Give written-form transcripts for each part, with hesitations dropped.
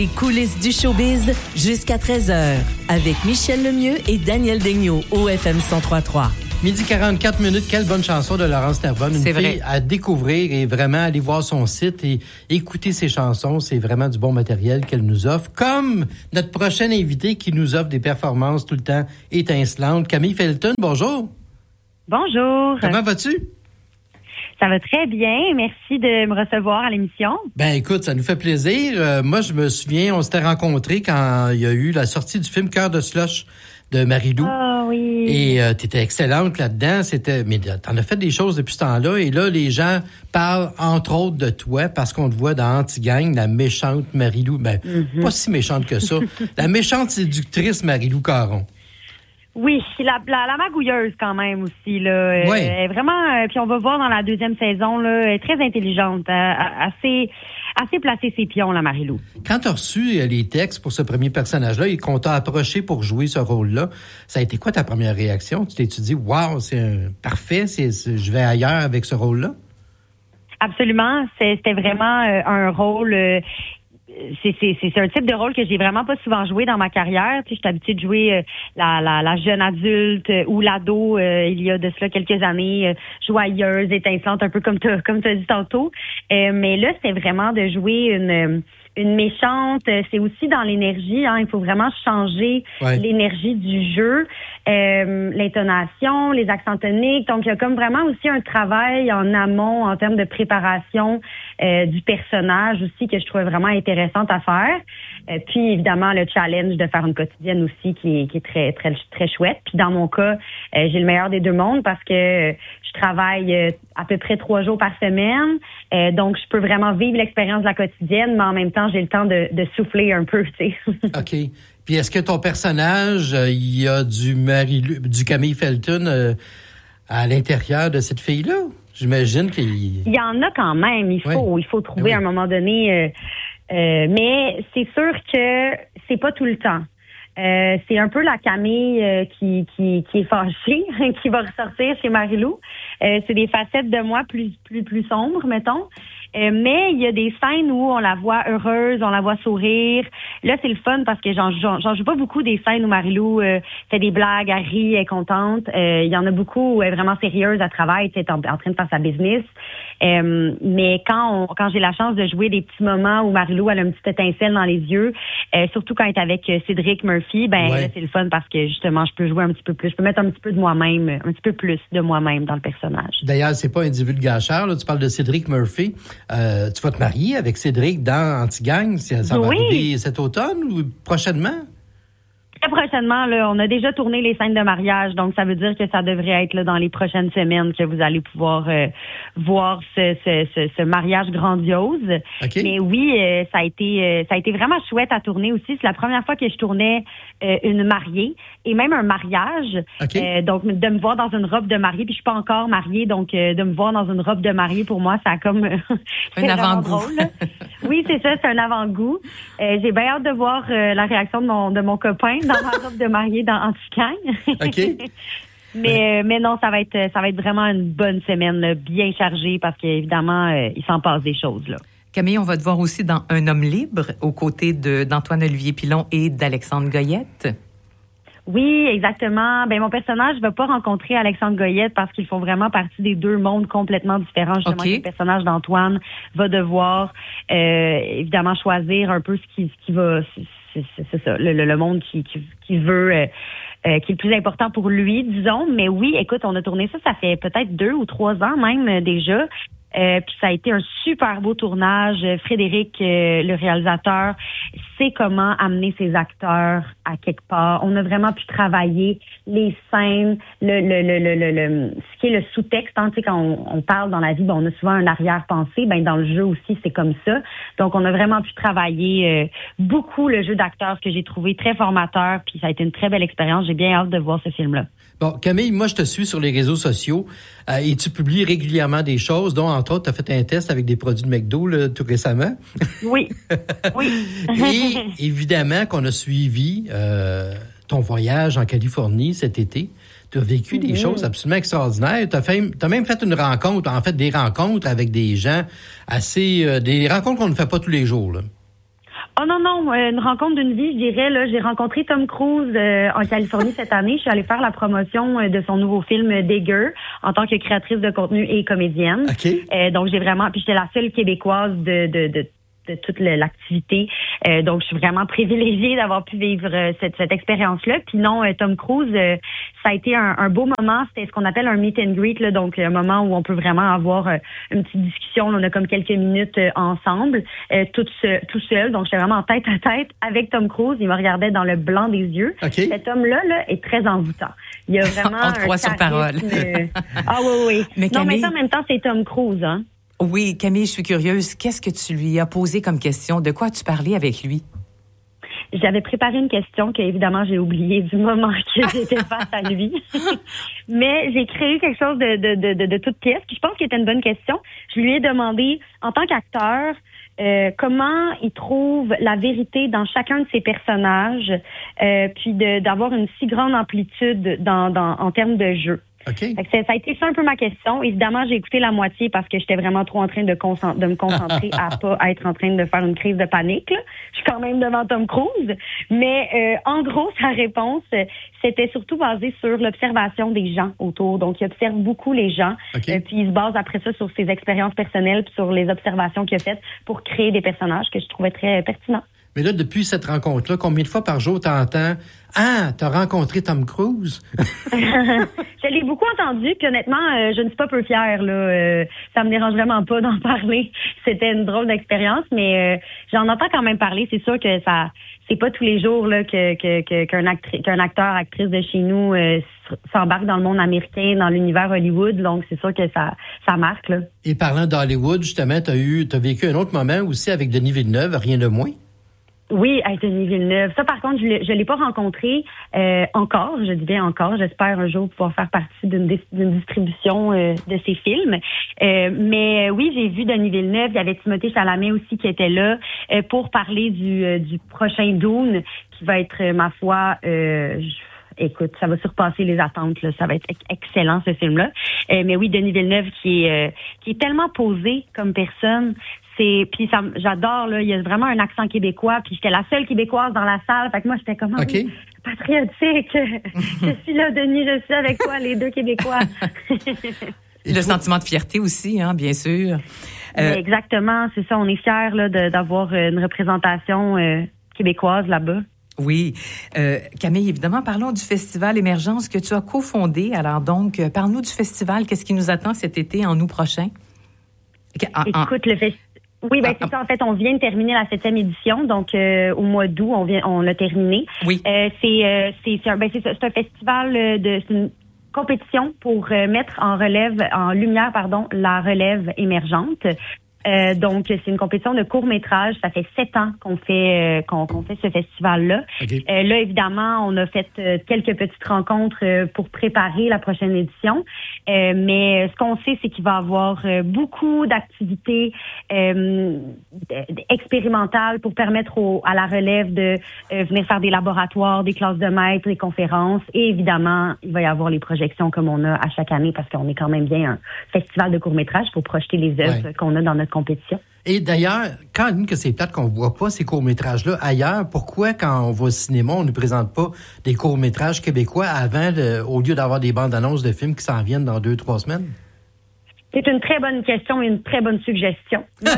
Les coulisses du showbiz jusqu'à 13h avec Michel Lemieux et Daniel Daigneault au FM 103.3. Midi 44 minutes, quelle bonne chanson de Laurence Terrebonne. Une fille à découvrir et vraiment aller voir son site et écouter ses chansons. C'est vraiment du bon matériel qu'elle nous offre. Comme notre prochaine invitée qui nous offre des performances tout le temps étincelantes. Camille Felton, bonjour. Bonjour. Comment vas-tu? Ça va très bien. Merci de me recevoir à l'émission. Ben écoute, ça nous fait plaisir. Moi, je me souviens, on s'était rencontrés quand il y a eu la sortie du film Cœur de Slush de Marie-Lou. Ah oui. Et t'étais excellente là-dedans. Mais t'en as fait des choses depuis ce temps-là. Et là, les gens parlent entre autres de toi parce qu'on te voit dans Anti-Gang, la méchante Marie-Lou. Ben, pas si méchante que ça. La méchante séductrice Marie-Lou Caron. Oui, la magouilleuse quand même aussi là. Oui. Elle est vraiment. Puis on va voir dans la deuxième saison là, elle est très intelligente, assez placée ses pions la Marie-Lou. Quand t'as reçu les textes pour ce premier personnage-là et qu'on t'a approché pour jouer ce rôle-là, ça a été quoi ta première réaction? Tu t'es dit, wow, c'est parfait, je vais ailleurs avec ce rôle-là? Absolument, c'était vraiment un rôle. C'est un type de rôle que j'ai vraiment pas souvent joué dans ma carrière. Tu sais, je suis habituée de jouer la jeune adulte ou l'ado il y a de cela quelques années, joyeuse, étincelante, un peu comme t'as dit tantôt. Mais là, c'est vraiment de jouer une méchante. C'est aussi dans l'énergie. Hein, il faut vraiment changer l'énergie du jeu, l'intonation, les accents toniques. Donc, il y a comme vraiment aussi un travail en amont en termes de préparation du personnage aussi que je trouvais vraiment intéressante à faire. Puis, évidemment, le challenge de faire une quotidienne aussi qui est très, très, très chouette. Puis, dans mon cas, j'ai le meilleur des deux mondes parce que je travaille à peu près 3 jours par semaine. Donc, je peux vraiment vivre l'expérience de la quotidienne, mais en même temps, j'ai le temps de souffler un peu, tu sais. OK. Puis, est-ce que ton personnage, il y a du Camille Felton à l'intérieur de cette fille-là? J'imagine qu'il... Il y en a quand même. Il faut trouver à un moment donné... mais c'est sûr que c'est pas tout le temps. C'est un peu la Camille qui est fâchée, qui va ressortir chez Marie-Lou. C'est des facettes de moi plus sombres, mettons. Mais il y a des scènes où on la voit heureuse, on la voit sourire. Là, c'est le fun parce que j'en joue pas beaucoup des scènes où Marie-Lou fait des blagues, elle rit, elle est contente. Il y en a beaucoup où elle est vraiment sérieuse, elle travaille, elle est en train de faire sa business. Mais quand j'ai la chance de jouer des petits moments où Marie-Lou elle a une petite étincelle dans les yeux, surtout quand elle est avec Cédric Murphy, là, c'est le fun parce que justement, je peux jouer un petit peu plus, je peux mettre un petit peu de moi-même, un petit peu plus de moi-même dans le personnage. D'ailleurs, c'est pas un divulgateur, là, tu parles de Cédric Murphy. Tu vas te marier avec Cédric dans Anti-Gang, ça va arriver cet automne ou prochainement? Très prochainement, là, on a déjà tourné les scènes de mariage, donc ça veut dire que ça devrait être là, dans les prochaines semaines que vous allez pouvoir voir ce mariage grandiose. Okay. Mais oui, ça a été vraiment chouette à tourner aussi. C'est la première fois que je tournais une mariée et même un mariage. Okay. Donc de me voir dans une robe de mariée, puis je suis pas encore mariée, donc de me voir dans une robe de mariée pour moi, ça a comme un avant-goût. Drôle. Oui, c'est ça, c'est un avant-goût. J'ai bien hâte de voir la réaction de mon copain dans ma robe de mariée dans Anti-Gang. OK. mais non, ça va être vraiment une bonne semaine, là, bien chargée parce qu'évidemment, il s'en passe des choses, là. Camille, on va te voir aussi dans Un homme libre aux côtés d'Antoine-Olivier Pilon et d'Alexandre Goyette. Oui, exactement. Mon personnage ne va pas rencontrer Alexandre Goyette parce qu'ils font vraiment partie des deux mondes complètement différents. Justement, le personnage d'Antoine va devoir évidemment choisir un peu ce qui va... C'est ça, le monde qui veut... qui est le plus important pour lui, disons. Mais oui, écoute, on a tourné ça fait peut-être 2 ou 3 ans même déjà. Puis ça a été un super beau tournage. Frédéric, le réalisateur, sait comment amener ses acteurs à quelque part. On a vraiment pu travailler les scènes, ce qui est le sous-texte. Hein, tu sais, quand on parle dans la vie, on a souvent un arrière-pensée. Dans le jeu aussi, c'est comme ça. Donc, on a vraiment pu travailler beaucoup le jeu d'acteurs, ce que j'ai trouvé très formateur. Puis ça a été une très belle expérience. J'ai bien hâte de voir ce film-là. Bon, Camille, moi, je te suis sur les réseaux sociaux et tu publies régulièrement des choses, dont, entre autres, tu as fait un test avec des produits de McDo là, tout récemment. Oui, oui. Et évidemment qu'on a suivi ton voyage en Californie cet été. Tu as vécu des choses absolument extraordinaires. Tu as même fait une rencontre, des rencontres avec des gens des rencontres qu'on ne fait pas tous les jours, là. Oh non, une rencontre d'une vie, je dirais. Là, j'ai rencontré Tom Cruise en Californie cette année. Je suis allée faire la promotion de son nouveau film Digger en tant que créatrice de contenu et comédienne. Okay. Donc j'ai vraiment, puis j'étais la seule Québécoise de toute l'activité. Donc, je suis vraiment privilégiée d'avoir pu vivre cette expérience-là. Puis non, Tom Cruise, ça a été un beau moment. C'était ce qu'on appelle un meet and greet, là, donc un moment où on peut vraiment avoir une petite discussion. On a comme quelques minutes ensemble, tout seul. Donc, j'étais vraiment en tête à tête avec Tom Cruise. Il me regardait dans le blanc des yeux. Okay. Cet homme-là est très envoûtant. Il y a vraiment on te croit sur parole. Ah oui. Mais Camille... non, mais en même temps, c'est Tom Cruise, hein. Oui, Camille, je suis curieuse. Qu'est-ce que tu lui as posé comme question? De quoi as-tu parlé avec lui? J'avais préparé une question que, évidemment, j'ai oubliée du moment que j'étais face à lui. Mais j'ai créé quelque chose de toute pièce. Puis je pense que c'était une bonne question. Je lui ai demandé, en tant qu'acteur, comment il trouve la vérité dans chacun de ses personnages, puis d'avoir une si grande amplitude en termes de jeu. Okay. Ça a été ça un peu ma question. Évidemment, j'ai écouté la moitié parce que j'étais vraiment trop en train de me concentrer à pas être en train de faire une crise de panique. Là. Je suis quand même devant Tom Cruise. Mais en gros, sa réponse, c'était surtout basé sur l'observation des gens autour. Donc, il observe beaucoup les gens. Okay. Puis il se base après ça sur ses expériences personnelles puis sur les observations qu'il a faites pour créer des personnages que je trouvais très pertinents. Mais là, depuis cette rencontre-là, combien de fois par jour t'entends « Ah, t'as rencontré Tom Cruise? » Je l'ai beaucoup entendu, puis honnêtement, je ne suis pas peu fière. Là, ça me dérange vraiment pas d'en parler. C'était une drôle d'expérience, mais j'en entends quand même parler. C'est sûr que ça, c'est pas tous les jours là qu'un acteur, actrice de chez nous s'embarque dans le monde américain, dans l'univers Hollywood. Donc c'est sûr que ça marque là. Et parlant d'Hollywood, justement, t'as vécu un autre moment aussi avec Denis Villeneuve, rien de moins. Oui, Denis Villeneuve. Ça, par contre, je l'ai pas rencontré encore. Je dis bien encore. J'espère un jour pouvoir faire partie d'une distribution de ses films. Mais oui, j'ai vu Denis Villeneuve. Il y avait Timothée Chalamet aussi qui était là pour parler du prochain Dune, qui va être, ma foi, écoute, ça va surpasser les attentes. Là. Ça va être excellent, ce film-là. Mais oui, Denis Villeneuve qui est tellement posé comme personne. Puis j'adore, là, il y a vraiment un accent québécois, puis j'étais la seule québécoise dans la salle, fait que moi j'étais comme okay. Patriotique, je suis là, Denis, je suis avec toi, les deux Québécois. Le sentiment de fierté aussi, hein, bien sûr. Exactement, c'est ça, on est fiers là, d'avoir une représentation québécoise là-bas. Oui. Camille, évidemment, parlons du Festival Émergence que tu as cofondé. Alors donc, parle-nous du festival, qu'est-ce qui nous attend cet été, en août prochain? Écoute, le festival... Oui, c'est ça. En fait, on vient de terminer la 7e édition, donc au mois d'août, on l'a terminé. Oui. C'est un festival c'est une compétition pour mettre en lumière, la relève émergente. Donc, c'est une compétition de court-métrage. Ça fait 7 ans qu'on fait ce festival-là. Okay. Là, évidemment, on a fait quelques petites rencontres pour préparer la prochaine édition. Mais ce qu'on sait, c'est qu'il va y avoir beaucoup d'activités expérimentales pour permettre à la relève de venir faire des laboratoires, des classes de maîtres, des conférences. Et évidemment, il va y avoir les projections comme on a à chaque année parce qu'on est quand même bien un festival de court-métrage pour projeter les œuvres qu'on a dans notre compétition. Et d'ailleurs, quand on dit que c'est plate qu'on voit pas ces courts-métrages-là ailleurs, pourquoi quand on va au cinéma, on ne présente pas des courts-métrages québécois avant, au lieu d'avoir des bandes-annonces de films qui s'en viennent dans 2-3 semaines? C'est une très bonne question et une très bonne suggestion. Moi,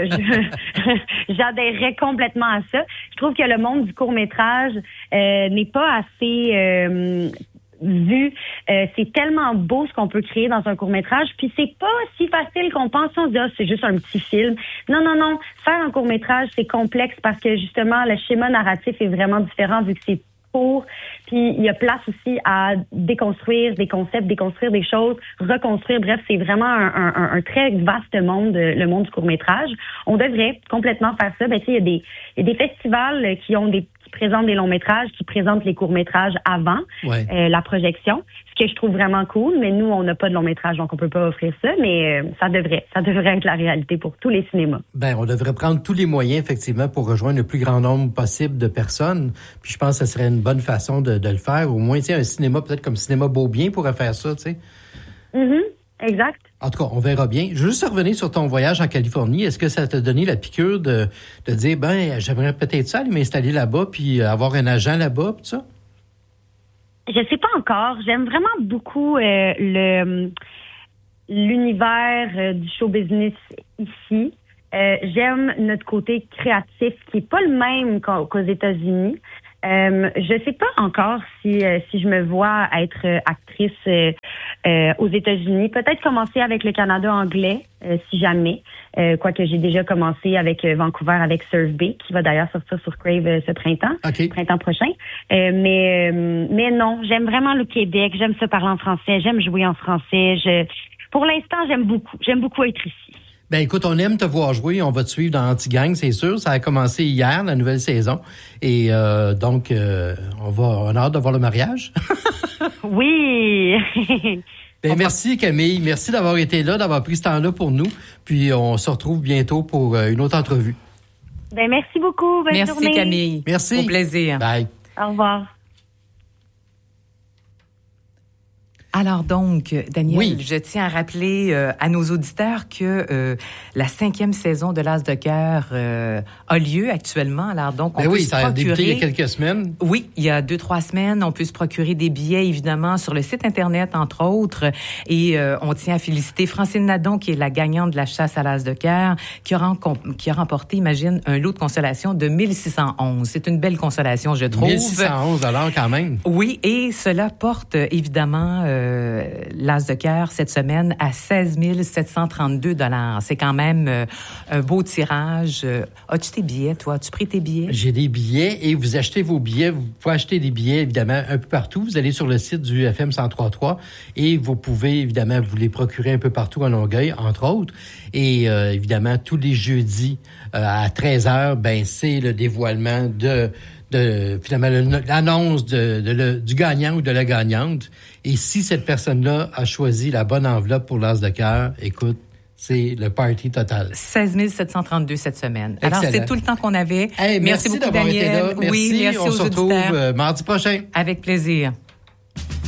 j'adhérerais complètement à ça. Je trouve que le monde du court-métrage n'est pas assez... vu, c'est tellement beau ce qu'on peut créer dans un court-métrage, puis c'est pas si facile qu'on pense, on se dit c'est juste un petit film. Non, faire un court-métrage, c'est complexe parce que justement, le schéma narratif est vraiment différent vu que c'est court, puis il y a place aussi à déconstruire des concepts, déconstruire des choses, reconstruire, bref, c'est vraiment un très vaste monde, le monde du court-métrage. On devrait complètement faire ça. Il y a des festivals qui présentent des longs-métrages, qui présentent les courts-métrages avant la projection, ce que je trouve vraiment cool, mais nous, on n'a pas de long-métrage, donc on peut pas offrir ça, mais ça devrait être la réalité pour tous les cinémas. On devrait prendre tous les moyens, effectivement, pour rejoindre le plus grand nombre possible de personnes, puis je pense que ce serait une bonne façon de le faire, au moins, un cinéma, peut-être comme Cinéma Beaubien pourrait faire ça, tu sais. Mm-hmm. Exact. En tout cas, on verra bien. Je veux juste revenir sur ton voyage en Californie. Est-ce que ça t'a donné la piqûre de dire, j'aimerais peut-être ça aller m'installer là-bas puis avoir un agent là-bas, puis ça? Je sais pas encore. J'aime vraiment beaucoup l'univers du show business ici. J'aime notre côté créatif qui est pas le même qu'aux États-Unis. Je sais pas encore si je me vois être actrice aux États-Unis. Peut-être commencer avec le Canada anglais, si jamais. Quoique j'ai déjà commencé avec Vancouver avec Surf Bay, qui va d'ailleurs sortir sur Crave ce printemps, printemps prochain. Mais non, j'aime vraiment le Québec. J'aime ça parler en français. J'aime jouer en français. Pour l'instant, j'aime beaucoup être ici. Ben écoute, on aime te voir jouer. On va te suivre dans Anti-Gang, c'est sûr. Ça a commencé hier, la nouvelle saison. Et donc, on a hâte de voir le mariage. Oui. Ben, merci Camille. Merci d'avoir été là, d'avoir pris ce temps-là pour nous. Puis on se retrouve bientôt pour une autre entrevue. Ben merci beaucoup. Bonne journée. Merci Camille. Merci. Au plaisir. Bye. Au revoir. Alors donc, Daniel, je tiens à rappeler à nos auditeurs que la 5e saison de l'As de cœur a lieu actuellement. Alors donc, on peut se procurer... ça a débuté il y a quelques semaines. Oui, il y a 2-3 semaines. On peut se procurer des billets, évidemment, sur le site Internet, entre autres. Et on tient à féliciter Francine Nadon, qui est la gagnante de la chasse à l'As de cœur, qui a remporté, imagine, un lot de consolation de 1611. C'est une belle consolation, je trouve. 1611 $ quand même. Oui, et cela porte, évidemment... l'As de cœur cette semaine à 16 732 $. C'est quand même un beau tirage. As-tu tes billets, toi? As-tu pris tes billets? J'ai des billets et vous achetez vos billets. Vous pouvez acheter des billets, évidemment, un peu partout. Vous allez sur le site du FM 103.3 et vous pouvez, évidemment, vous les procurer un peu partout à Longueuil, entre autres. Et évidemment, tous les jeudis à 13h, c'est le dévoilement finalement l'annonce du gagnant ou de la gagnante. Et si cette personne-là a choisi la bonne enveloppe pour l'As de cœur, écoute, c'est le party total. 16 732 cette semaine. Excellent. Alors, c'est tout le temps qu'on avait. Hey, merci beaucoup, d'avoir Daniel. été là. Merci. Oui, merci on aux se retrouve auditeurs. mardi prochain. Avec plaisir.